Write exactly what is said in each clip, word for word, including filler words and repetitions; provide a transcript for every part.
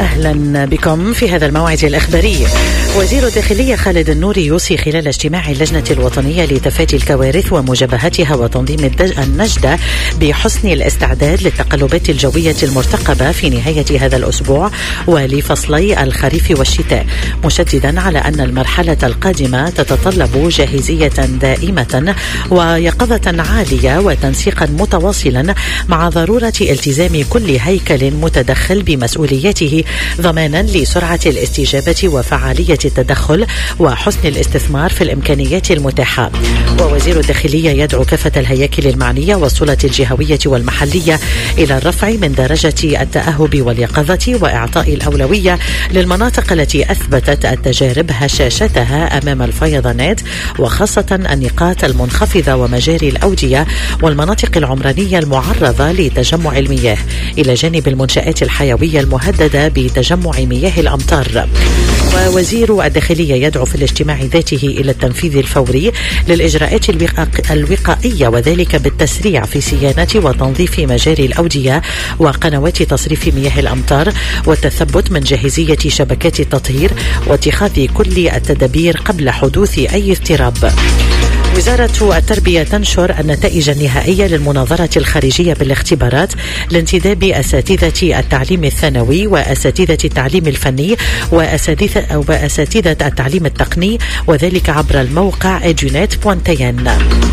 أهلا بكم في هذا الموعد الإخباري. وزير الداخلية خالد النوري يوصي خلال اجتماع اللجنة الوطنية لتفادي الكوارث ومجابهتها وتنظيم النجدة بحسن الاستعداد للتقلبات الجوية المرتقبة في نهاية هذا الأسبوع ولفصلي الخريف والشتاء، مشددا على أن المرحلة القادمة تتطلب جاهزية دائمة ويقظة عالية وتنسيقا متواصلا مع ضرورة التزام كل هيكل متدخل بمسؤوليته ضمانا لسرعة الاستجابة وفعالية التدخل وحسن الاستثمار في الإمكانيات المتاحة. ووزير الداخلية يدعو كافة الهياكل المعنية والسلطة الجهوية والمحلية إلى الرفع من درجة التأهب واليقظة وإعطاء الأولوية للمناطق التي أثبتت التجارب هشاشتها أمام الفيضانات، وخاصة النقاط المنخفضة ومجاري الأودية والمناطق العمرانية المعرضة لتجمع المياه، إلى جانب المنشآت الحيوية المهددة بتجمع مياه الأمطار. ووزير الداخلية يدعو في الاجتماع ذاته إلى التنفيذ الفوري للإجراءات الوقائية، وذلك بالتسريع في صيانة وتنظيف مجاري الأودية وقنوات تصريف مياه الأمطار، والتثبت من جاهزية شبكات التطهير واتخاذ كل التدابير قبل حدوث أي اضطراب. وزارة التربية تنشر النتائج النهائية للمناظرة الخارجية بالاختبارات لانتداب أساتذة التعليم الثانوي وأساتذة التعليم الفني وأساتذة, وأساتذة التعليم التقني، وذلك عبر الموقع إدونيت بوانتين.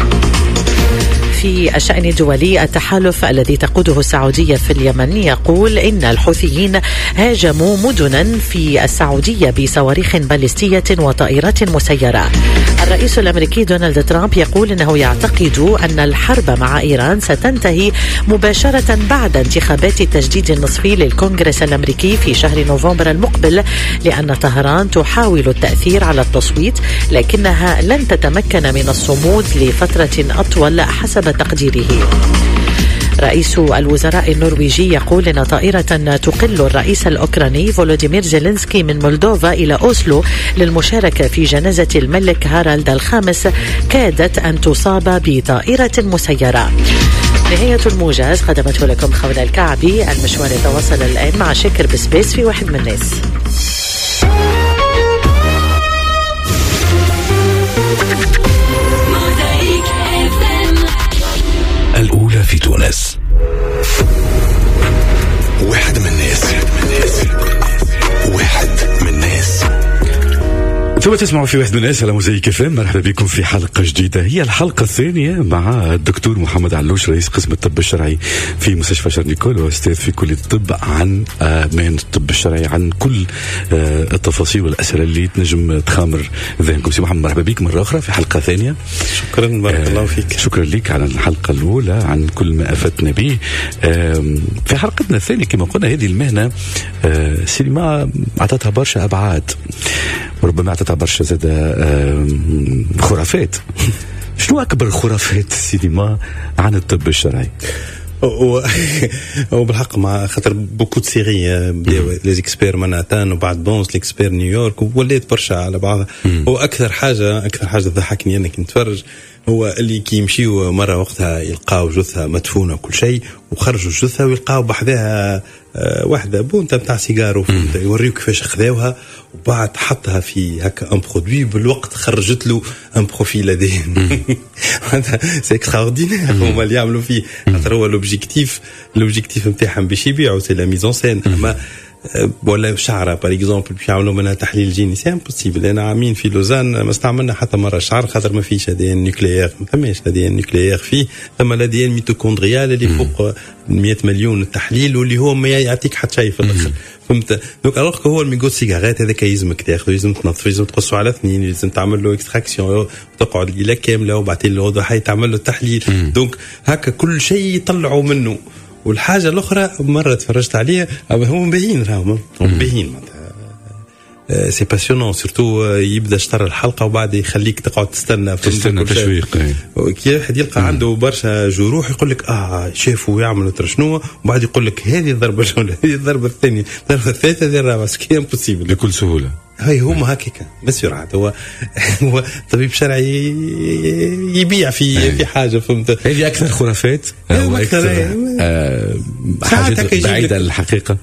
في الشأن الدولي، التحالف الذي تقوده السعودية في اليمن يقول إن الحوثيين هاجموا مدنا في السعودية بصواريخ باليستية وطائرات مسيرة. الرئيس الأمريكي دونالد ترامب يقول إنه يعتقد أن الحرب مع إيران ستنتهي مباشرة بعد انتخابات التجديد النصفي للكونغرس الأمريكي في شهر نوفمبر المقبل، لأن طهران تحاول التأثير على التصويت لكنها لن تتمكن من الصمود لفترة أطول حسب تقديره. رئيس الوزراء النرويجي يقول إن طائرة تقل الرئيس الأوكراني فولوديمير زيلينسكي من مولدوفا إلى أوسلو للمشاركة في جنازة الملك هارالد الخامس كادت أن تصاب بطائرة مسيرة. نهاية الموجز قدمته لكم خولة الكعبي. المشوار يتواصل الآن مع شكر بسبيس في واحد من الناس. الأولى في تونس. واحد من الناس واحد من الناس ثم تسمعوا في واحد من الناس على موزايك اف ام. مرحبا بكم في حلقة جديدة، هي الحلقة الثانية مع الدكتور محمد علوش، رئيس قسم الطب الشرعي في مستشفى شارنيكول وأستاذ في كلية الطب، عن مهنة الطب الشرعي، عن كل التفاصيل والأسئلة اللي تنجم تخامر ذهنكم. سي محمد، مرحبا بك مرة أخرى في حلقة ثانية. شكرا، بارك الله فيك. شكرا لك على الحلقة الأولى، عن كل ما أفدتنا به. في حلقتنا الثانية كما قلنا هذه المهنة سينما أعطتها برشا أبعاد، وربما أعطتها برشا زاد خرافات. شنو أكبر خرافات السينما عن الطب الشرعي؟ هو هو بالحق مع خاطر بوكو سيري بداو لي زيكسبير مناتان وبعد بونس ليكسبير نيويورك ووليت برشا على بعضها. هو أكثر حاجة أكثر حاجة تضحكني أنك نتفرج هو اللي كي يمشيوا مرة وقتها يلقاو جثة مدفونة وكل شيء، وخرجوا الجثة ويلقاو بحذاها أه واحدة بونتا متاع سيجارو، يوريو كيفاش خذاوها وبعد حطها في هكا ان برودوي، بالوقت خرجت له ان بروفيل ادين. هذا سي اكستراوردينير هما اللي يعملوا فيه، خاطر هو لوبجيكتيف لوبجيكتيف نتاعهم باش يبيعوا سي لا ميزون سين. اما ولا شعره باغ اكزومبل باش يعملوا منها تحليل جيني سي امبوسيبل. انا عامين في لوزان ما استعملنا حتى مره شعر خاطر ما فيش دي ان نوكليير، ما فماش دي ان نوكليير فيه، ثم لا دي ان ميتوكوندريال اللي فوق مئة مليون التحليل واللي هو ما يعطيك حتى شيء في الاخر، فهمت؟ دونك الوغ هو الميغوت سيجارات هذاك يلزمك تاخذه، يلزم تنظف، يلزم تقصه على اثنين، يلزم تعمل له اكستراكسيون وتقعد ليله كامله وبعدين الغدوه حي تعمل له التحليل. دونك هكا كل شيء يطلعوا منه. والحاجة الأخرى مرة تفرجت عليها هم مبين راهم مبين سي باسيونون، سورتو يبدا شطر الحلقة وبعد يخليك تقعد تستنى تستنى تشويق. كي واحد يلقى عنده برشا جروح يقول لك اه شافوا يعملوا ترشنوه، وبعد يقول لك هذه الضربة الأولى، هذه الضربة الثانية، الضربة الثالثة، هذه الرابعة، سكي امبوسيبل بكل سهولة. هاي هما هكاك بسرعة. هو هو طبيب شرعي يبيع في في حاجة، فهمت؟ هذه أكثر خرافات أو أكثر آه حاجات بعيدة عن الحقيقة.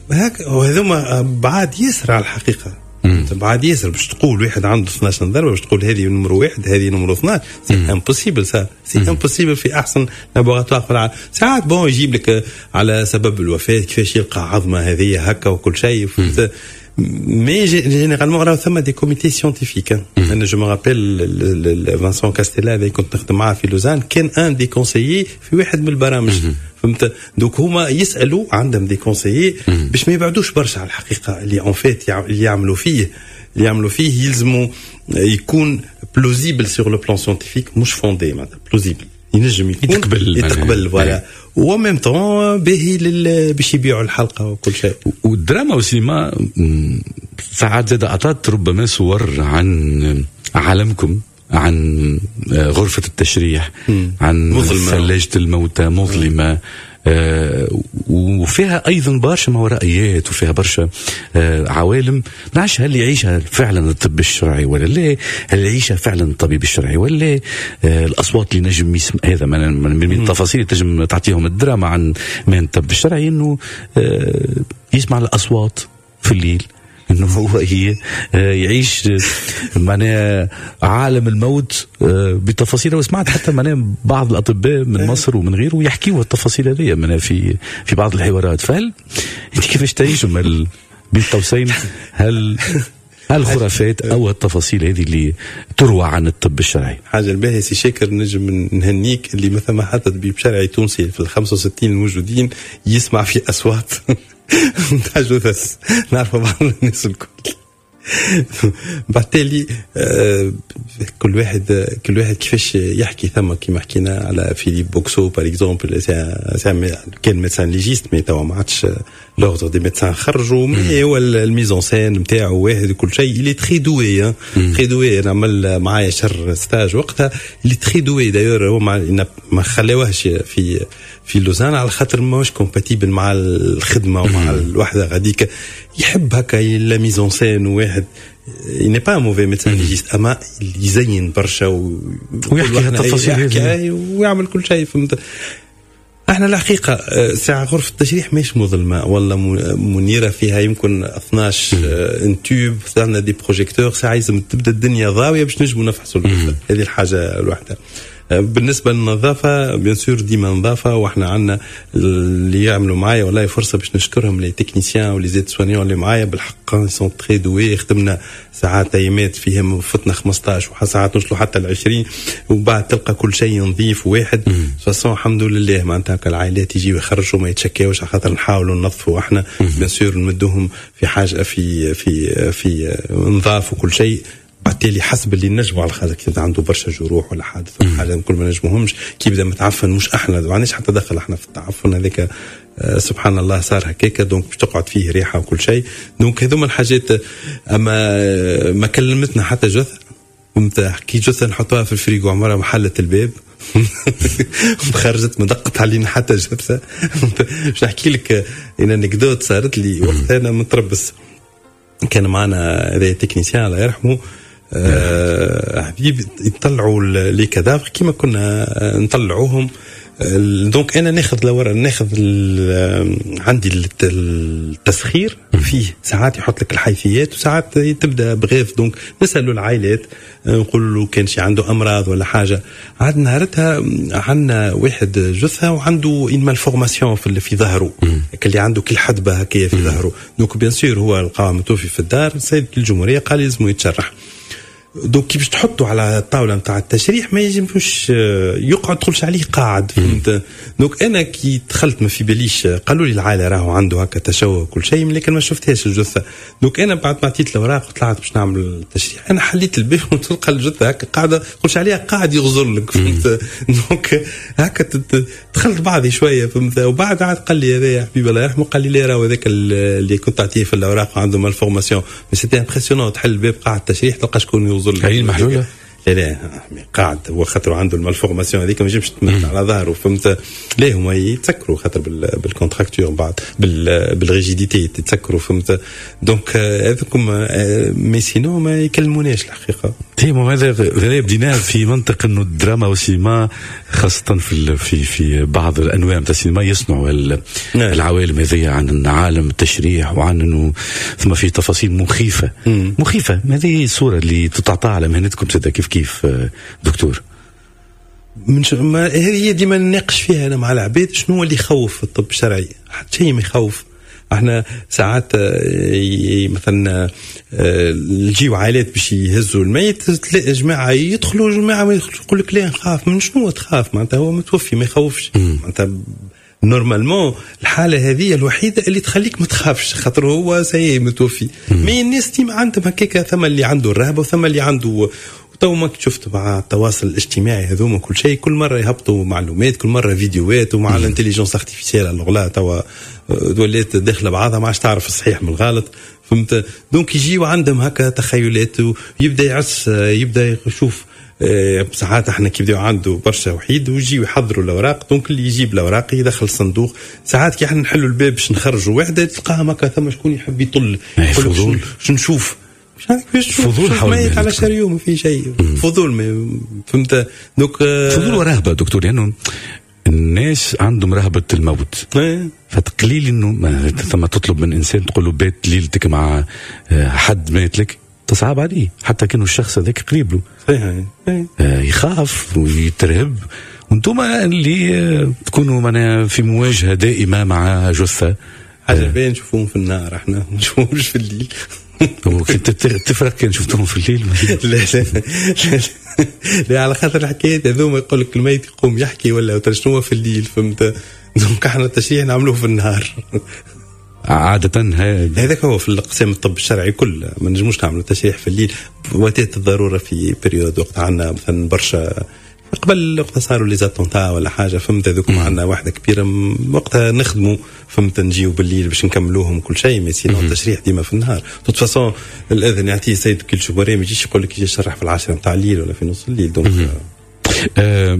هكا وهذوما بعاد ياسر على الحقيقه. بعد ياسر باش تقول واحد عنده اثناش ضربه باش تقول هذه نمرو واحد هذه نمرو اثناش سي امبوسيبل سا سي امبوسيبل في احسن لابوراتوار في العالم. ساعات بون يجيب لك على سبب الوفاه كيفاش يلقى عظمه هذه هكا وكل شيء. مي جينيرالمون راهو ثم دي كوميتي سيانتيفيك. انا جو مي رابيل فانسون كاستيلا اللي كنت نخدم معاه في لوزان كان ان دي كونسيي في واحد من البرامج. فهمت دوك هما يسالوا عندهم دي كونسيي باش ما يبعدوش برشا على الحقيقه اللي اون فيت اللي يعملوا فيه اللي يعملوا فيه يلزموا يكون بلوزيبل سور لو بلان سيانتيفيك مش فوندي معناتها بلوزيبل ينجم يكون يتقبل يتقبل فوالا و ميم طون باهي باش يبيعوا الحلقه وكل شيء. والدراما والسينما ساعات زاد أعطت ربما صور عن عالمكم عن غرفة التشريح عن ثلاجة الموتى مظلمة آه وفيها أيضا برشا ماورائيات وفيها برشا آه عوالم نعرفش هل يعيشها فعلا الطب الشرعي ولا لا هل يعيشها فعلا الطبيب الشرعي ولا آه الأصوات اللي نجم يسمع هذا من, من التفاصيل اللي تنجم تعطيهم الدراما عن مهن الطب الشرعي إنه آه يسمع الأصوات في الليل انه هو هي يعيش معناها عالم الموت بتفاصيله. وسمعت حتى معناها بعض الاطباء من مصر ومن غيره يحكيوا التفاصيل هذه معناها في في بعض الحوارات. فهل انت كيفاش تعيشوا بين قوسين هل الخرافات او التفاصيل هذه اللي تروى عن الطب الشرعي؟ حاجه الباهي سي شاكر نجم نهنيك اللي مثلا حتى طبيب شرعي تونسي في ال خمسة وستين الموجودين يسمع في اصوات نتاع جثث نعرف بعض الناس الكل. بالتالي كل واحد كل واحد كيفاش يحكي ثم كيما حكينا على فيليب بوكسو باغ اكزومبل كان ميدسان ليجيست مي توا ما عادش لوردر دي ميدسان خرجوا مي هو الميزون سين نتاعو واحد وكل شيء اللي تري دوي تري دوي. نعمل معايا شر ستاج وقتها اللي تري دوي دايور هو ما خلاوهش في في لوزان على خاطر ماهوش كومباتيبل مع الخدمه ومع الوحده غاديك يحب هكا لا ميزون سين واحد ني با موفي ميدسان ليجيست اما يزين برشا ويحكي التفاصيل هذه ويعمل كل شيء. فهمت احنا الحقيقه ساعه غرفه التشريح مش مظلمه ولا منيره فيها يمكن اثناش انتوب عندنا دي بروجيكتور ساعه لازم تبدا الدنيا ضاويه باش نجموا نفحصوا هذه الحاجه الوحده. بالنسبه للنظافه بيان سور ديما نظافه واحنا عندنا اللي يعملوا معايا والله فرصه باش نشكرهم لي تكنيسيان ولي زيت سوانيون اللي معايا بالحق سون تري دوي. خدمنا ساعات ايامات فيهم فتنا خمسطاش وساعات نوصلوا حتى ل عشرين وبعد تلقى كل شيء نظيف واحد فصون الحمد لله معناتها العائلات يجيو يخرجوا ما يتشكاوش على خاطر نحاولوا ننظفوا احنا بيان سور نمدوهم في حاجه في في في نظاف وكل شيء. بالتالي حسب اللي نجموا على خاطر كي عنده برشا جروح ولا حادث ولا حاجه كل ما نجموهمش كي بدا متعفن مش احنا ما عندناش حتى دخل احنا في التعفن هذاك آه سبحان الله صار هكاك دونك باش تقعد فيه ريحه وكل شيء. دونك هذوما الحاجات اما ما كلمتنا حتى جثه فهمت كي جثه نحطوها في الفريغو عمرها محلة الباب خرجت مدقت علينا حتى جثه. باش نحكي لك ان انكدوت صارت لي وقت انا متربص كان معنا هذا تكنيسيان الله يرحمه آه حبيبي يطلعوا لي كادافر كيما كنا نطلعوهم. دونك انا ناخذ لورا ناخذ عندي التسخير فيه ساعات يحط لك الحيثيات وساعات تبدا بغيف. دونك نسالوا العائلات نقول له كان شي عنده امراض ولا حاجه. عاد نهارتها عندنا واحد جثه وعنده ان مالفورماسيون في في ظهره اللي عنده كل حدبه هكايا في ظهره. دونك بيان سور هو لقاه متوفي في الدار سيد الجمهوريه قال لازم يتشرح. دوك كي باش تحطوا على الطاوله نتاع التشريح ما يجمش يقعد تقولش عليه قاعد فهمت. دوك انا كي دخلت ما في باليش قالوا لي العائله راهو عنده هكا تشوه وكل شيء لكن ما شفتهاش الجثه. دوك انا بعد ما عطيت الاوراق وطلعت باش نعمل التشريح انا حليت الباب وتلقى الجثه هكا قاعده قولش عليها قاعد يغزر لك فهمت. دونك هكا دخلت بعضي شويه فهمت. وبعد عاد قال لي هذا يا حبيبي الله يرحمه قال لي لا راهو هذاك اللي كنت اعطيه في الاوراق عنده مالفورماسيون مي سيتي امبرسيونون تحل الباب قاعد التشريح تلقى شكون يغزر هي المحلوله لا لا قاعد هو خاطر عنده المالفورماسيون هذيك ما يجيبش تمثل على ظهره فهمت. ليه هما يتسكروا خاطر بالكونتراكتور بعد بالريجيديتي يتسكروا فهمت. دونك هذوكم مي سينو ما يكلموناش الحقيقه تيمو هذا هذا بديناه في منطق انه الدراما والسينما خاصه في في في بعض الانواع من السينما يصنعوا العوالم هذه عن عالم التشريح وعن انه ثم في تفاصيل مخيفه مم. مخيفه. هذه الصوره اللي تتعطى على مهنتكم سيدا كيف كيف دكتور. من ش... ما هذه ديما نناقش فيها انا مع العباد شنو اللي يخوف في الطب الشرعي. حتى شيء ما يخوف. احنا ساعات مثلا نجيو عائلات باش يهزوا الميت تلاقي جماعه يدخلوا جماعه ما يقول لك لا نخاف. من شنو تخاف معناتها هو متوفي ما يخوفش معناتها نورمالمون الحاله هذه الوحيده اللي تخليك ما تخافش خاطر هو سي متوفي. مي الناس ديما عندهم هكاك ثم اللي عنده الرهبه وثم اللي عنده تو ما شفت مع التواصل الاجتماعي هذوما كل شيء كل مره يهبطوا معلومات كل مره فيديوهات ومع الانتليجنس ارتيفيسيال الغلا توا ولات داخله بعضها ما عادش تعرف الصحيح من الغلط فهمت. دونك يجيو عندهم هكا تخيلات ويبدا يعس يبدا يشوف ساعات احنا كي يبداو عنده برشا وحيد ويجيو يحضروا الاوراق. دونك اللي يجيب الاوراق يدخل الصندوق. ساعات كي احنا نحلوا الباب باش نخرجوا وحده تلقاها هكا ثم شكون يحب يطل فضول شو نشوف فضول حول على شريو ما في شيء فضول ما فهمت. دوك فضول ورهبه دكتور لانه يعني الناس عندهم رهبه الموت فتقليل انه ثم تطلب من انسان تقول له بيت ليلتك مع حد مات لك تصعب عليه حتى كانوا الشخص هذاك قريب له صحيح يخاف ويترهب وانتم اللي تكونوا معنا في مواجهه دائمه مع جثه. حاجه باين نشوفوهم في النهار احنا ما نشوفوهمش في الليل. وكنت تفرق كان شفتهم في الليل؟ لا لا لا, لا على خاطر الحكايات هذوما يقول لك الميت يقوم يحكي ولا شنو في الليل فهمت. دونك احنا التشريح نعملوه في النهار عادة. هذاك هو في القسم الطب الشرعي كل ما نجموش نعملوا تشريح في الليل وقتات الضرورة في بريود وقت عندنا مثلا برشا قبل وقت صاروا لي زاتونتا ولا حاجة فهمت. هذوكم عندنا واحدة كبيرة وقتها نخدموا فهمت نجيو بالليل باش نكملوهم كل شيء ما يصير التشريح ديما في النهار. توت فاصون الأذن يعطيه سيد كل شبوري ما يجيش يقول لك يجي يشرح في العشرة نتاع الليل ولا في نص الليل. دونك آه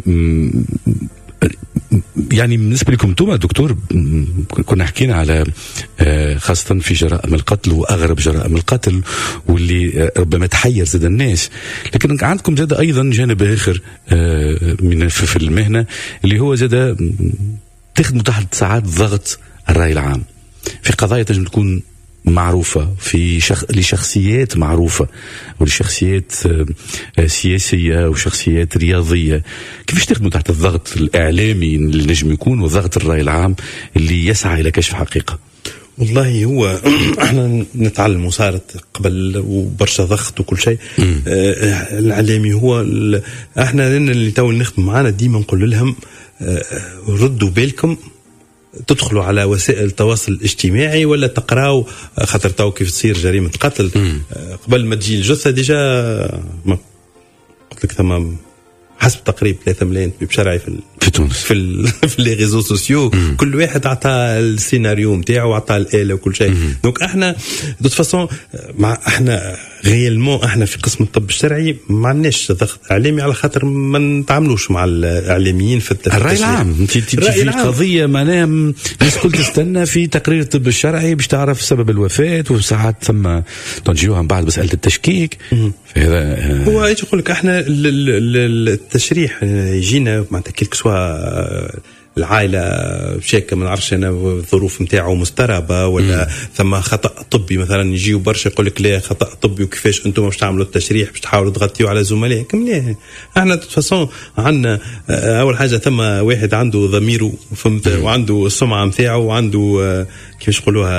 يعني بالنسبة لكم انتم دكتور كنا حكينا على خاصة في جرائم القتل وأغرب جرائم القتل واللي ربما تحير زاد الناس لكن عندكم زاد أيضا جانب آخر من في المهنة اللي هو زاد تخدموا تحت ساعات ضغط الرأي العام في قضايا تجب تكون معروفة في شخ... لشخصيات معروفة ولشخصيات سياسية وشخصيات رياضية. كيفاش تخدموا تحت الضغط الإعلامي اللي نجم يكون وضغط الرأي العام اللي يسعى إلى كشف حقيقة؟ والله هو احنا نتعلم وصارت قبل وبرشا ضغط وكل شيء آه الإعلامي هو احنا اللي تو نخدم معانا ديما نقول لهم آه ردوا بالكم تدخلوا على وسائل التواصل الاجتماعي ولا تقراوا خاطر تو كيف تصير جريمة قتل مم. قبل ما تجي الجثة ديجا ما قلت لك تمام حسب تقريب ثلاثة ملايين بشرعي في في تونس في ال في لي ريزو سوسيو كل واحد عطى السيناريو نتاعو وعطى الآلة وكل شيء. دونك احنا دوت فاصون مع احنا غيالمون احنا في قسم الطب الشرعي ما عندناش ضغط اعلامي على خاطر ما نتعاملوش مع الاعلاميين في الراي العام. انت في قضيه معناها الناس كل تستنى في تقرير الطب الشرعي باش تعرف سبب الوفاه وساعات ثم تنجيوها من بعد مساله التشكيك. فهذا هو ايش يقول لك احنا التشريح يجينا معناتها كيلك سوا العائله بشكل ما نعرفش انا الظروف نتاعو مستربه ولا مم. ثم خطا طبي مثلا يجيو برشا يقول لك لا خطا طبي وكيفاش انتم باش تعملوا التشريح باش تحاولوا تغطيوا على زملائكم. لا احنا فاصون عندنا اول حاجه ثم واحد عنده ضميره فهمت وعنده السمعه نتاعو وعنده كيفاش يقولوها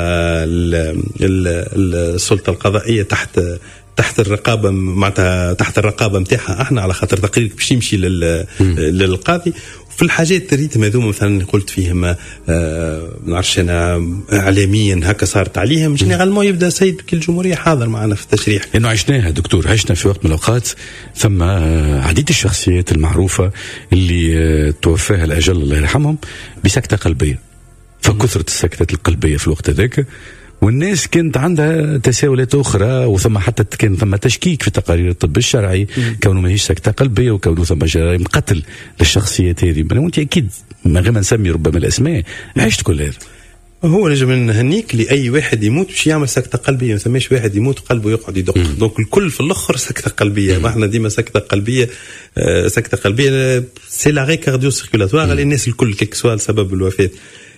السلطه القضائيه تحت تحت الرقابه معناتها تحت الرقابه نتاعها احنا على خاطر تقريرك باش يمشي للقاضي. في الحاجات الريتم هذوما مثلا قلت فيهم ما آه نعرفش انا اعلاميا هكا صارت عليهم جينيرالمون يبدا سيد كل الجمهوريه حاضر معنا في التشريح لانه عشناها دكتور عشنا في وقت من الاوقات ثم عديد الشخصيات المعروفه اللي آه توفاها الاجل الله يرحمهم بسكته قلبيه فكثرت السكتات القلبيه في الوقت هذاك والناس كانت عندها تساؤلات أخرى وثم حتى كان ثم تشكيك في تقارير الطب الشرعي كونه ما هيش سكتة قلبية وكونه ثم جرائم قتل للشخصيات هذه. وانت أكيد ما غير ما نسمي ربما الأسماء عشت كل هذا. هو نجم نهنيك لأي واحد يموت باش يعمل سكتة قلبية، ما ثماش واحد يموت قلبه يقعد يدق. دونك الكل في الأخر سكتة قلبية. ما احنا ديما سكتة قلبية آه سكتة قلبية سي لاغي كارديو سيركولاتوار للناس الكل كيك سوا سبب الوفاة.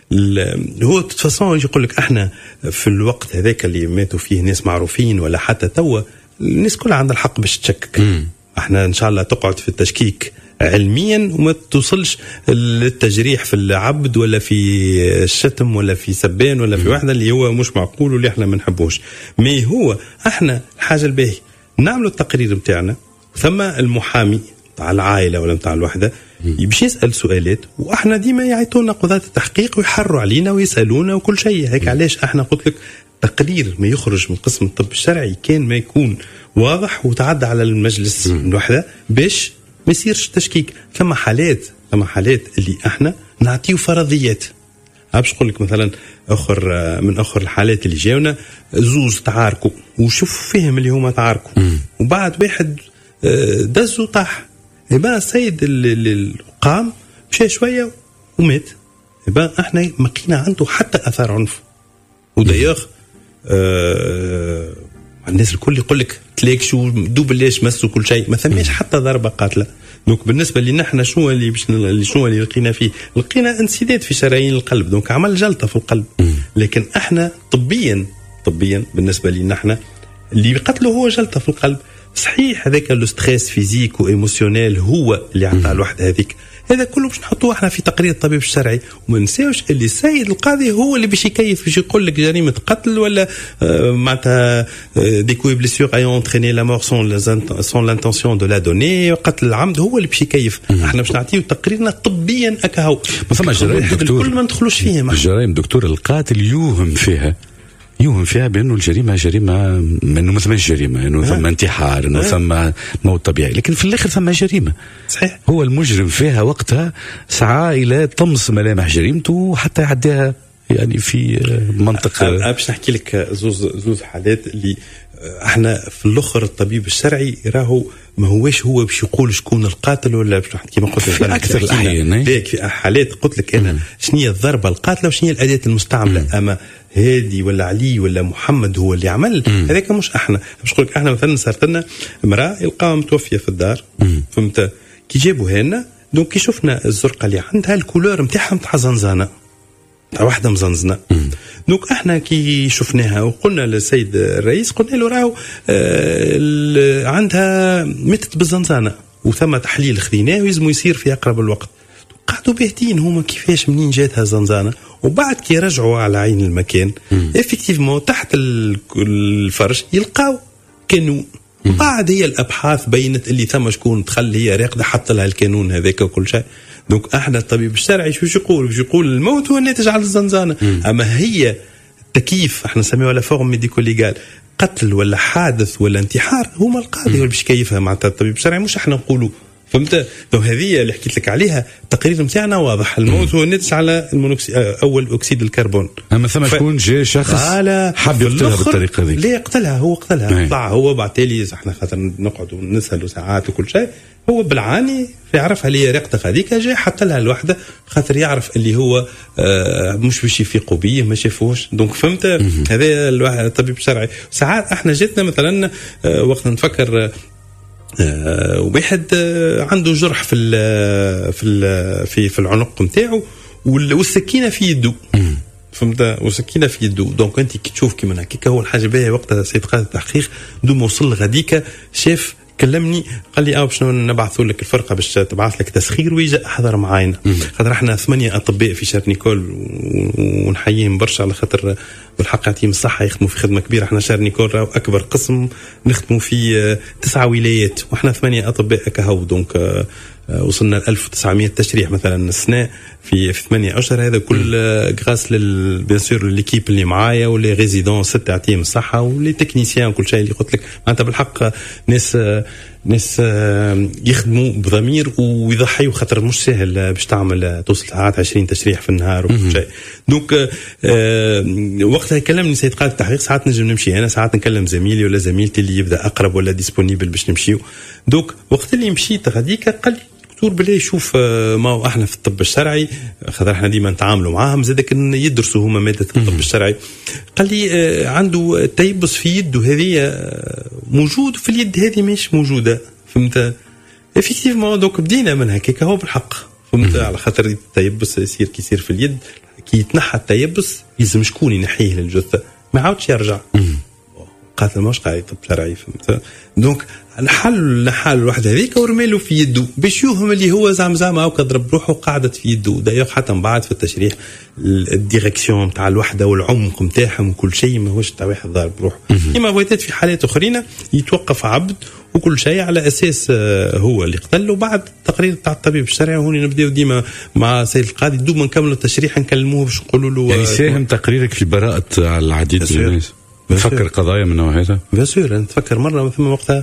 هو تفاصيل يقول لك احنا في الوقت هذاك اللي ماتوا فيه ناس معروفين ولا حتى توا الناس كلها عندها الحق باش تشكك. مم. احنا ان شاء الله تقعد في التشكيك علميا وما توصلش للتجريح في العبد ولا في الشتم ولا في سبان ولا في واحدة اللي هو مش معقول واللي احنا ما نحبوش. ما هو احنا الحاجة الباهية نعملوا التقرير متاعنا ثم المحامي تاع العائلة ولا متاع الوحدة باش يسأل سؤالات واحنا ديما يعيطونا قضاة التحقيق ويحروا علينا ويسألونا وكل شيء هيك. علاش احنا قلت لك تقرير ما يخرج من قسم الطب الشرعي كان ما يكون واضح وتعدى على المجلس الوحدة باش ما يصيرش تشكيك. ثم حالات ثم حالات اللي احنا نعطيو فرضيات. باش نقول لك مثلا اخر من اخر الحالات اللي جاونا زوز تعاركوا وشوف فيهم اللي هما تعاركوا وبعد واحد دزو طاح. يبقى السيد اللي قام مشى شويه ومات. يبقى احنا ما لقينا عنده حتى اثار عنف. ودايوغ آه الناس الكل يقول لك تلاقي شو دوب ليش مسوا كل شيء ما ثماش حتى ضربه قاتله. دونك بالنسبه لنا احنا شنو اللي باش شنو اللي لقينا فيه؟ لقينا انسداد في شرايين القلب. دونك عمل جلطه في القلب. لكن احنا طبيا طبيا بالنسبه لنا احنا اللي قتله هو جلطه في القلب. صحيح هذاك لو ستريس فيزيك وايموشنيل هو اللي عطى الوحده هذيك. هذا كله باش نحطوه احنا في تقرير الطبيب الشرعي. وما نساوش اللي السيد القاضي هو اللي باش يكيف باش يقول لك جريمه قتل ولا آه معناتها دي كوي بليسيور اي اونتريني لا مور سون سون لانتونسيون دو لا دوني قتل العمد هو اللي باش يكيف. احنا باش نعطيو تقريرنا طبيا هكا. ما فما جرائم دكتور كل ما ندخلوش فيها الجرائم دكتور القاتل يوهم فيها يوهم فيها بأنه الجريمة جريمة انه ما ثماش جريمة انه ثم انتحار انه ثم موت طبيعي لكن في الاخر ثم جريمة. صحيح. هو المجرم فيها وقتها سعى الى طمس ملامح جريمته حتى يعديها يعني في منطقة. باش نحكي لك زوز زوز حالات اللي احنا في الاخر الطبيب الشرعي راهو ما هوش هو باش يقول شكون القاتل ولا باش نحكي ما قلت في اكثر الاحيان في حالات قلت لك انا شنو هي الضربه القاتله وشنو هي الاداه المستعمله. مم. اما هادي ولا علي ولا محمد هو اللي عمل هذاك مش احنا. باش نقول لك احنا مثلا صارت لنا امراه يلقاها متوفيه في الدار. مم. فهمت كي جابوها لنا دونك كي شفنا الزرقه اللي عندها الكولور نتاعها نتاع زنزانه تاع واحده مزنزنه. دونك احنا كي شفناها وقلنا للسيد الرئيس قلنا له راهو آه عندها ماتت بالزنزانه وثم تحليل خذيناه ويلزم يصير في اقرب الوقت. قعدوا باهتين هما كيفاش منين جاتها زنزانه وبعد كي رجعوا على عين المكان افكتيفمون تحت الفرش يلقاو كانون. بعد هي الابحاث بينت اللي ثم شكون دخل هي راقده حط لها الكانون هذاك وكل شيء. دونك احنا الطبيب الشرعي شو يقول؟ باش يقول الموت هو الناتج على الزنزانه. مم. اما هي التكييف احنا نسميوها لا فورم ميديكو ليغال قتل ولا حادث ولا انتحار هما القاضي هو باش يكيفها معناتها الطبيب الشرعي مش احنا نقولوا. فهمت؟ لو هذه اللي حكيت لك عليها التقرير نتاعنا واضح. الموت هو الناتج على المونوكسيد اول اكسيد الكربون. اما ثم شكون ف... جاء شخص حب يقتلها بالطريقه هذه. ليه يقتلها؟ هو قتلها طلع هو بعد تالي احنا خاطر نقعدوا نسالوا ساعات وكل شيء. هو بالعاني يعرفها اللي رقتها هذيك جاي حتى لها الوحده خاطر يعرف اللي هو آه مش باش يفيقوا بيه ما شافوش. دونك فهمت هذا الطبيب الشرعي. ساعات احنا جاتنا مثلا آه وقت نفكر آه واحد آه عنده جرح في ال في ال في في العنق نتاعو والسكينه في يده. فهمت؟ وسكينه في يده. دونك انت كي تشوف كيما هكاك هو الحاجه باهيه وقتها سيد قاضي التحقيق دوم وصل غاديكا شاف كلمني قال لي اه باش نبعثوا لك الفرقه باش تبعث لك تسخير ويجي احضر معاينا. خاطر احنا ثمانيه اطباء في شار نيكول ونحييهم برشا على خاطر بالحق يعطيهم الصحه يخدموا في خدمه كبيره. احنا شار نيكول راهو اكبر قسم نخدموا في تسعه ولايات واحنا ثمانيه اطباء كهو. دونك وصلنا ل ألف وتسعمية تشريح مثلا السنه في في ثمانية اشهر. هذا كل غراس لل بيان سور ليكيب اللي معايا ولي ريزيدون ست يعطيهم الصحه ولي تكنيسيان وكل شيء اللي قلت لك معناتها بالحق ناس ناس يخدموا بضمير ويضحيوا خاطر مش سهل باش تعمل توصل ساعات عشرين تشريح في النهار وكل شيء. دونك وقتها كلمني سيد قاضي التحقيق ساعات نجم نمشي انا ساعات نكلم زميلي ولا زميلتي اللي يبدا اقرب ولا ديسپونيبل باش نمشيو. دونك وقت اللي مشيت غاديك قال لي الدكتور بلا يشوف ما هو احنا في الطب الشرعي خاطر احنا ديما نتعاملوا معاهم زادك ان يدرسوا هما ماده الطب الشرعي. قال لي عنده تيبس في يده هذه موجود في اليد هذه مش موجوده، فهمت؟ افكتيفمون دوك بدينا من هكاك هو بالحق، فهمت؟ على خاطر التيبس يصير كي يصير في اليد كي يتنحى التيبس لازم شكون ينحيه للجثه ما عاودش يرجع. قاتل ماش قاعد طب شرعي، فهمت؟ دونك الحل الحل الواحد هذيك ورميلو في يده باش يوهم اللي هو زعم زعم هاكا ضرب روحه قعدت في يده. دايوغ حتى من بعد في التشريح الديريكسيون نتاع الوحده والعمق نتاعهم وكل شيء ماهوش تاع واحد ضارب روحه. كما بغيتات في حالات اخرين يتوقف عبد وكل شيء على اساس هو اللي قتل، وبعد التقرير تاع الطبيب الشرعي هوني نبداو ديما مع سيد القاضي دوما نكملوا التشريح نكلموه باش نقولوا له يعني ساهم تقريرك في براءه العديد من الناس. نفكر قضايا من نوع هذا؟ بيان سور نتفكر مره ثم وقتها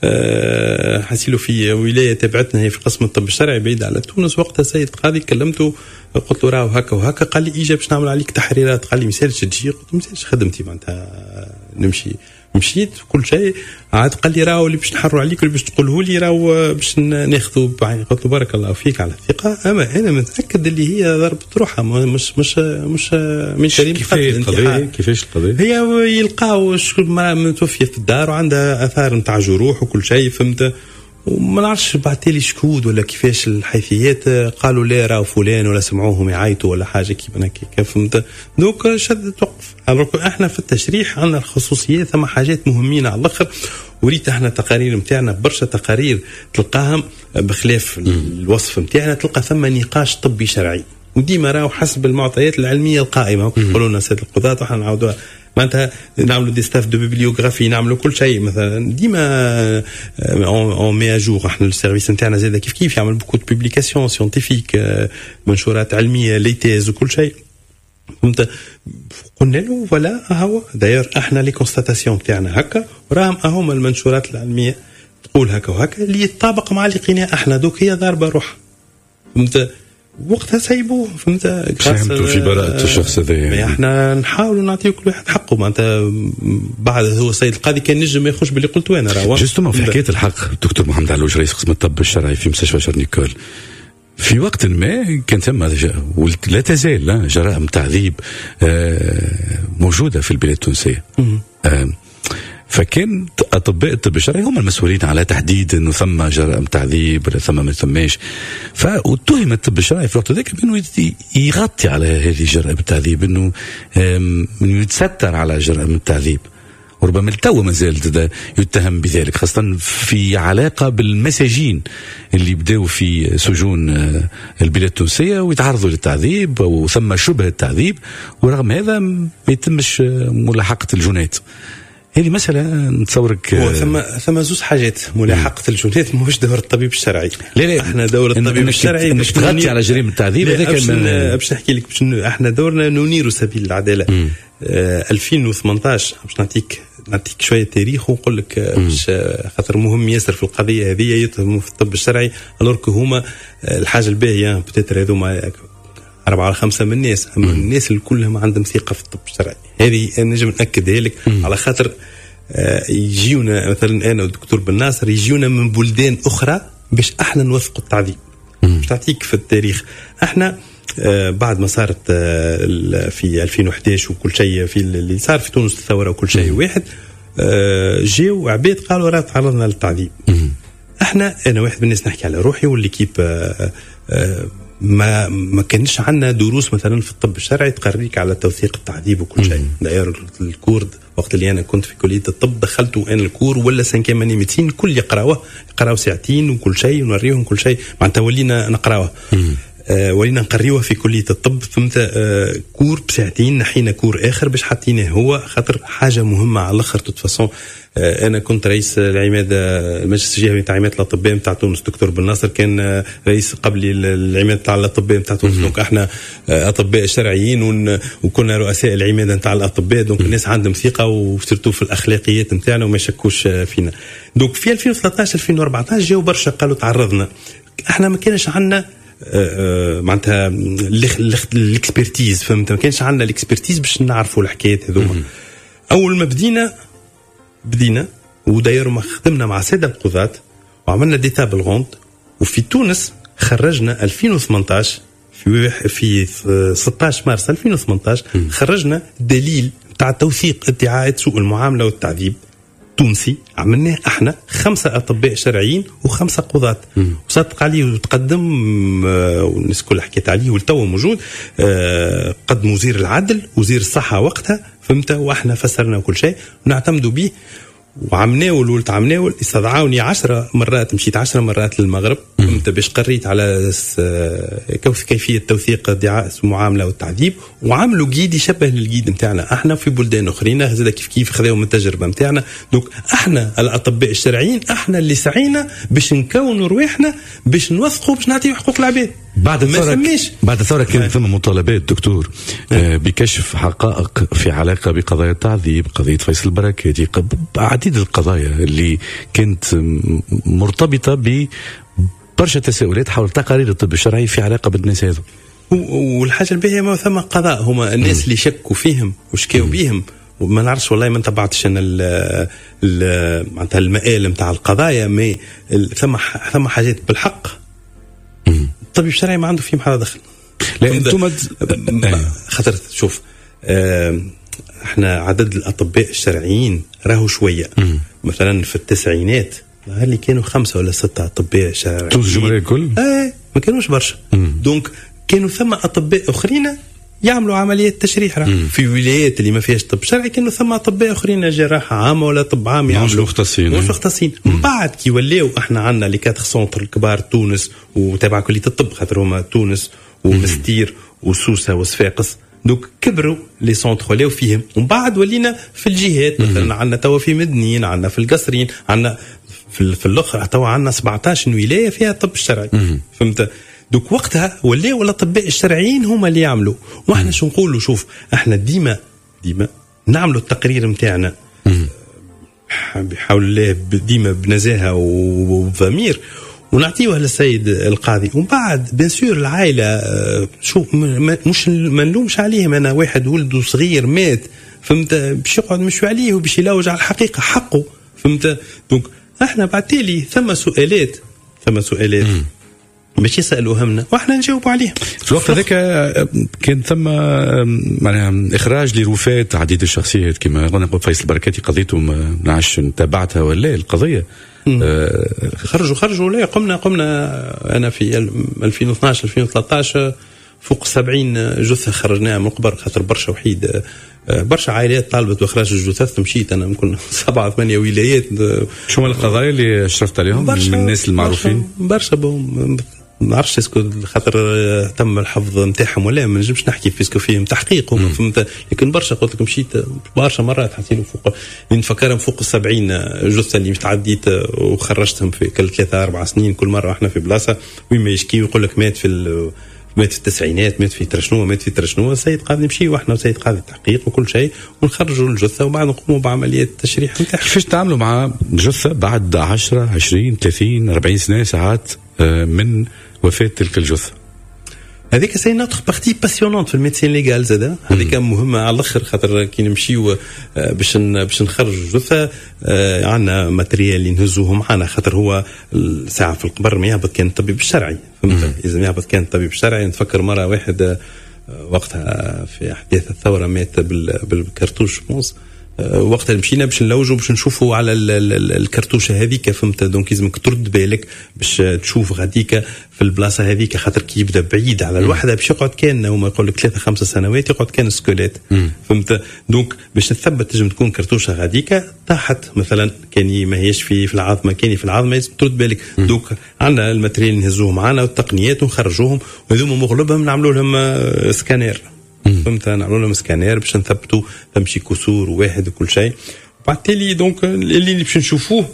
أه حسيلو في ولايه تبعتنا هي في قسم الطب الشرعي بعيد على تونس. وقتها سيد القاضي كلمته قلت له راهو هكا وهكا، قال لي اجا باش نعمل عليك تحريرات، قال لي مسالش تجي، قلت مسالش خدمتي معناتها نمشي. مشيت كل شيء عاد قال لي راهو اللي باش نحروا عليك واللي باش تقوله لي راهو باش ناخذوا بعين. قلت له بارك الله فيك على الثقه، اما انا متاكد اللي هي ضربة روحها مش مش مش من كريم. كيفاش القضيه؟ كيفاش القضيه؟ هي يلقاو مرأة متوفيه في الدار وعندها اثار نتاع جروح وكل شيء، فهمت؟ وما نعرفش بعثالي شهود ولا كيفاش الحيثيات، قالوا لا راهو فلان ولا سمعوهم يعيطوا ولا حاجه كيما هكاك، فهمت؟ دوك شد توقف. احنا في التشريح عندنا الخصوصيات ثم حاجات مهمين على الاخر. وريت احنا تقارير نتاعنا برشا تقارير تلقاها بخلاف الوصف نتاعنا تلقى ثم نقاش طبي شرعي، وديما راهو حسب المعطيات العلميه القائمه. يقولوا لنا سيد القضاة وحنا نعاودوها معناتها نعملوا دي ستاف دو بيبليوغرافي، نعملوا كل شيء مثلا ديما اون مي اجور. احنا السيرفيس نتاعنا زاد كيف كيف يعمل بوكو دو بوبليكاسيون سيونتيفيك، منشورات علميه، ليتيز وكل شيء، فهمت؟ قلنا له ولا هو داير احنا لي كونستاتاسيون تاعنا هكا، وراهم هما المنشورات العلميه تقول هكا وهكا اللي يتطابق مع اللي لقيناه احنا. دوك هي ضاربه روح، فهمت؟ وقتها سايبوه، فهمت؟ فهمتوا في براءة الشخص هذا. احنا نحاولوا نعطيو كل واحد حقه معناتها. بعد هو السيد القاضي كان نجم يخش باللي قلت انا راهو جوستومون في حكايه الحق. دكتور محمد علوش رئيس قسم الطب الشرعي في مستشفى شارنيكول، في وقت ما كان ثم لا تزال جرائم تعذيب موجوده في البلاد التونسيه، فكان اطباء الطب الشرعي هم المسؤولين على تحديد انه ثم جرائم تعذيب ولا ثم ما ثماش. فاتهم الطب الشرعي في الوقت ذاك بانه يغطي على هذه جرائم التعذيب، انه يتستر على جرائم التعذيب، وربما التو ما زال يتهم بذلك، خاصة في علاقة بالمساجين اللي بداوا في سجون البلاد التونسية ويتعرضوا للتعذيب وثم شبه التعذيب، ورغم هذا ما يتمش ملاحقة الجنات. هذه مسألة نتصورك هو ثم ثم زوج حاجات. ملاحقة الجنات ماهوش دور الطبيب الشرعي. لا لا احنا دور الطبيب الشرعي باش تغطي على جريمة التعذيب. هذاك باش نحكي لك باش احنا دورنا ننير سبيل العدالة. آه ألفين وثمانطاش باش نعطيك نعطيك شوية تاريخ ونقول لك باش خاطر مهم ياسر في القضية هذه يتهموا في الطب الشرعي، الورك هما الحاجة الباهية بتاتر هذوما أربعة على خمسة من الناس، أما الناس اللي كلهم عندهم ثقة في الطب الشرعي. هذه نجم نأكدها لك على خاطر آه يجيونا مثلا أنا والدكتور بن ناصر يجيونا من بلدان أخرى باش احنا نوثقوا التعذيب. باش تعطيك في التاريخ احنا آه بعد ما صارت آه في ألفين وأحد عشر وكل شيء في اللي صار في تونس الثورة وكل شيء واحد، آه جاو عباد قالوا راه تعرضنا للتعذيب. احنا انا واحد من الناس نحكي على روحي والليكيب آه آه ما ما كانش عندنا دروس مثلا في الطب الشرعي تقريك على توثيق التعذيب وكل شيء. داير الكورد وقت اللي انا كنت في كليه الطب دخلت انا الكور ولا سانكيام اني ميديسين كل يقراوه يقراو ساعتين وكل شيء ونوريهم كل شيء معناتها ولينا نقراوه. آه ولينا نقريوه في كليه الطب، فهمت؟ آه كور بساعتين نحينا كور اخر باش حاطينه هو خاطر حاجه مهمه على الاخر. تتفصل آه انا كنت رئيس العماده المجلس الجهوي تاع عماده الاطباء نتاع تونس، الدكتور بن ناصر كان آه رئيس قبلي العماده تاع الاطباء نتاع تونس. دونك احنا آه اطباء شرعيين وكنا رؤساء العماده نتاع الاطباء، دونك الناس عندهم ثقه وسيرتو في الاخلاقيات نتاعنا وما يشكوش آه فينا. دونك في ألفين وثلاثطاش ألفين وأربعطاش جاو برشا قالوا تعرضنا، احنا ما كانش عندنا آه معناتها الاكسبرتيز، فهمت؟ ما كانش عندنا الاكسبرتيز باش نعرفوا الحكايات هذوما. اول ما بدينا بدينا وداير ما خدمنا مع ساده القضاة وعملنا دي تابل غوند، وفي تونس خرجنا ألفين وثمانية عشر في في ستة عشر مارس ألفين وثمانية عشر خرجنا دليل تاع توثيق ادعاءات سوء المعامله والتعذيب تونسي عملناه احنا خمسه اطباء شرعيين وخمسه قضاة وصدق عليه وتقدم والناس الكل حكيت عليه والتو موجود. قدم وزير العدل وزير الصحه وقتها فهمت واحنا فسرنا كل شيء ونعتمدوا به وعمناول ولت عمناول استدعوني عشرة مرات مشيت عشرة مرات للمغرب فهمت باش قريت على كيفيه توثيق ادعاء المعامله والتعذيب وعملوا جيد يشبه للجيد نتاعنا احنا في بلدان اخرين هذا كيف كيف خذوا من التجربه نتاعنا. دوك احنا الاطباء الشرعيين احنا اللي سعينا باش نكونوا رواحنا باش نوثقوا باش نعطيو حقوق العباد. بعد الثورة بعد الثورة كان ثم مطالبات دكتور آه بكشف حقائق في علاقة بقضايا التعذيب قضية فيصل البركاتي عديد القضايا اللي كانت مرتبطة ببرشا تساؤلات حول تقارير الطب الشرعي في علاقة بالناس هذو. والحاجة الباهية ما ثم قضاء هما الناس م. اللي شكوا فيهم وشكاوا بيهم وما نعرفش والله ما تبعتش انا معناتها المآل نتاع القضايا ما ثم ثم حاجات بالحق الطبيب الشرعي ما عنده فيه محل دخل. لا انتم خاطر شوف اه احنا عدد الاطباء الشرعيين راهو شويه مم. مثلا في التسعينات اللي كانوا خمسه ولا سته اطباء شرعيين تونس الجمهوريه الكل اه ما كانوش برشا دونك كانوا ثم اطباء اخرين يعملوا عمليات تشريح في ولايات اللي ما فيهاش طب شرعي كانوا ثم اطباء اخرين جراحه عامه ولا طب عام يعملوا مختصين مش مختصين من بعد كي ولاو احنا عندنا لي كاتر سونتر الكبار تونس وتابع كليه الطب خاطر هما تونس ومستير وسوسه وصفاقس دوك كبروا لي سونتر ولاو فيهم ومن بعد ولينا في الجهات مثلا عندنا توا في مدنيين عندنا في القصرين عندنا في في الاخر توا عندنا سبعطاش ولايه فيها الطب الشرعي فهمت. دوك وقتها ولاو الاطباء الشرعيين هما اللي يعملوا واحنا شو نقولوا شوف احنا ديما ديما نعملوا التقرير نتاعنا بحول الله ديما بنزاهه وضمير ونعطيوه للسيد القاضي ومن بعد بيان سور العائله شو مش ما نلومش عليهم انا واحد ولده صغير مات فهمت باش يقعد مشوا عليه وباش يلوج على الحقيقه حقه فهمت. دونك احنا بعد تالي ثم سؤالات ثم سؤالات باش يسالوا همنا واحنا نجاوبوا عليهم. في الوقت هذاك كان ثم معناها اخراج لرفاة عديد الشخصيات كما قلنا فيصل البركاتي قضيته ما نعرفش تابعتها ولا القضيه آه خرجوا خرجوا لا قمنا قمنا انا في ألفين واثناعش ألفين وثلاثة عشر فوق سبعين جثه خرجناها من القبر خاطر برشا وحيد برشا عائلات طالبت باخراج الجثث مشيت انا يمكن سبعة ثمانية ولايات. شو القضايا اللي اشرفت عليهم من الناس المعروفين؟ برشا بهم ما نعرفش اسكو خاطر تم الحفظ نتاعهم ولا ما نجمش نحكي في اسكو فيهم تحقيق هم فهمت لكن برشا قلت لك مشيت برشا مرات حسيت فوق نفكرهم فوق السبعين جثه اللي تعديت وخرجتهم في كل ثلاثة أربع سنين كل مره احنا في بلاصه وين ما يشكي ويقول لك مات في مات في التسعينات مات في ترشنوه مات في ترشنوه السيد قاضي نمشي واحنا وسيد قاضي التحقيق وكل شيء ونخرجوا الجثه وبعد نقوموا بعمليات التشريح نتاعها. كيفاش تعاملوا مع جثه بعد عشرة عشرين ثلاثين أربعين سنه ساعات من وفاة تلك الجثة؟ هذيك سي نوتر بارتي باسيونونت في الميديسين ليغال زاده هذيك مهمه على الاخر خاطر كي نمشيو باش باش نخرجوا الجثه عندنا ماتريال اللي نهزوه معنا خاطر هو الساعه في القبر ما يهبط كان الطبيب الشرعي فهمت لازم يهبط كان الطبيب الشرعي. نتفكر مره واحد وقتها في احداث الثوره مات بالكرتوش بونس وقتها مشينا باش نلوجوا باش نشوفوا على الكرتوشه هذيك فهمت دونك لازمك ترد بالك باش تشوف غاديك في البلاصه هذيك خاطر كي يبدا بعيد على الوحده باش يقعد كان هما يقول لك ثلاثه خمسه سنوات يقعد كان سكوليت فهمت دونك باش نثبت تنجم تكون كرتوشه غاديك طاحت مثلا كان ما هيش في في العظمه كان في العظمه لازم ترد بالك دونك عندنا الماتريال نهزوه معنا والتقنيات ونخرجوهم وهذوما مغلبهم نعملوا لهم سكانير فهمت نعملوا لهم سكانير باش نثبتوا تمشي كسور واحد وكل شيء وبعد تالي دونك اللي باش نشوفوه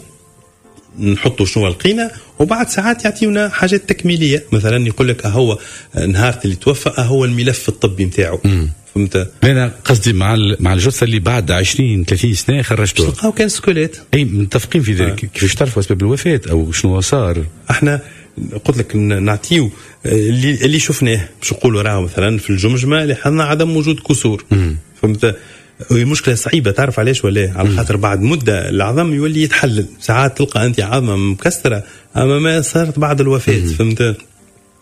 نحطوا شنو لقينا وبعد ساعات يعطيونا حاجات تكميليه مثلا يقول لك اهو نهار اللي توفى اهو الملف الطبي نتاعو فهمت. انا قصدي مع مع الجثه اللي بعد عشرين ثلاثين سنه خرجتوها تلقاو كان سكوليت اي متفقين في ذلك. آه. كيفاش تعرفوا اسباب الوفاه او شنو صار؟ احنا قلت لك نعطيو اللي اللي شفناه باش نقولوا راهو مثلا في الجمجمه اللي حنا عدم وجود كسور فهمت. المشكله صعيبه تعرف علاش ولا على خاطر بعد مده العظم يولي يتحلل ساعات تلقى انت عظمه مكسره اما ما صارت بعد الوفاه فهمت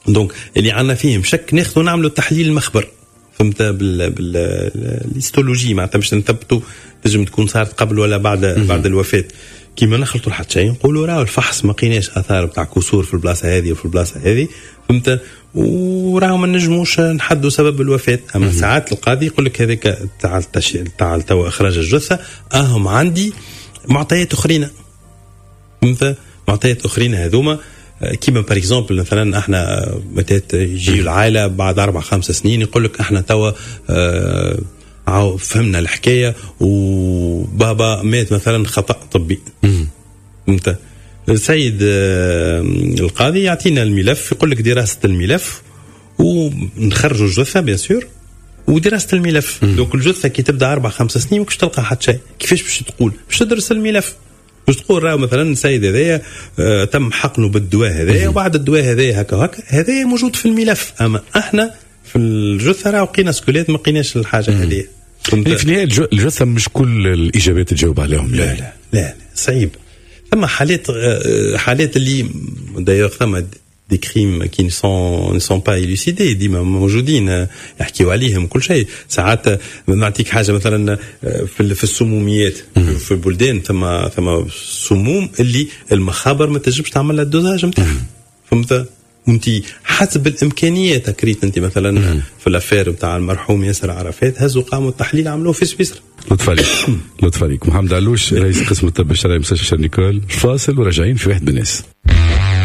دونك اللي عندنا فيهم شك ناخذ ونعملوا تحليل المخبر، فهمت، بال بالهيستولوجي معناتها باش نثبتوا تنجم تكون صارت قبل ولا بعد بعد الوفاه. كيما نخلطوا لحد شيء نقولوا راه الفحص ما لقيناش اثار نتاع كسور في البلاصه هذه وفي البلاصه هذه، فهمت، وراه ما نجموش نحدوا سبب الوفاه. اما ساعات القاضي يقول لك هذاك تاع تاع توا اخراج الجثه اهم عندي معطيات اخرين، فهمت، معطيات اخرين هذوما كيما بار اكزومبل مثلا احنا متات يجي العائله بعد اربع خمس سنين يقول لك احنا توا اه فهمنا الحكايه وبابا مات مثلا خطا طبي، فهمت. السيد اه القاضي يعطينا الملف يقول لك دراسه الملف ونخرجوا الجثه بيان سور ودراسه الملف. دونك الجثه كي تبدا اربع خمس سنين ماكش تلقى حتى شيء. كيفاش باش تقول؟ باش تدرس الملف، باش تقول راه مثلا السيد هذايا آه تم حقنه بالدواء هذايا وبعد الدواء هذايا هكا هكا هذايا موجود في الملف. اما احنا في الجثه راه لقينا سكوليت ما لقيناش الحاجه هذه. يعني في النهايه الجثه مش كل الاجابات تجاوب عليهم. لا لا لا, لا صعيب. ثم حالات حالات اللي دايوغ ثم دي كريم كي ne sont ne sont pas élucidés ديما موجودين يحكيوا عليهم كل شيء. ساعات نعطيك حاجه مثلا في في السموميات في البلدان ثم ثم سموم اللي المخابر ما تجبش تعمل لها الدوزاج نتاعها، فهمت. وانت حسب الامكانيات كريت انت مثلا في الافير نتاع المرحوم ياسر عرفات هزوا قاموا التحليل عملوه في سويسرا. لطف عليك لطف عليك. محمد علوش رئيس قسم الطب الشرعي مستشفى شارل دي غول. فاصل وراجعين في واحد بالناس.